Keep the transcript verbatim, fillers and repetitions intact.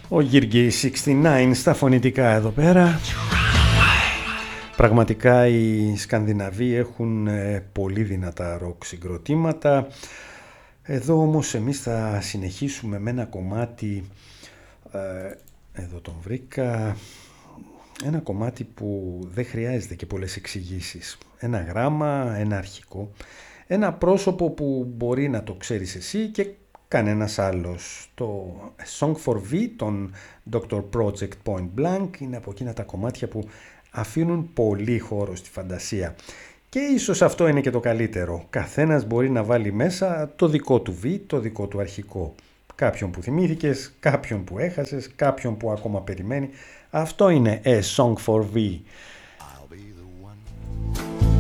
Ο Γιργή εξήντα εννιά στα φωνητικά εδώ πέρα. Πραγματικά οι Σκανδιναβοί έχουν πολύ δυνατά ροκ συγκροτήματα. Εδώ όμως εμείς θα συνεχίσουμε με ένα κομμάτι, εδώ τον βρήκα, ένα κομμάτι που δεν χρειάζεται και πολλές εξηγήσεις. Ένα γράμμα, ένα αρχικό, ένα πρόσωπο που μπορεί να το ξέρεις εσύ και κανένας άλλος. Το Song for V, τον Doctor Project Point Blank, είναι από εκείνα τα κομμάτια που αφήνουν πολύ χώρο στη φαντασία. Και ίσως αυτό είναι και το καλύτερο. Καθένας μπορεί να βάλει μέσα το δικό του V, το δικό του αρχικό. Κάποιον που θυμήθηκες, κάποιον που έχασες, κάποιον που ακόμα περιμένει. Αυτό είναι A Song for V.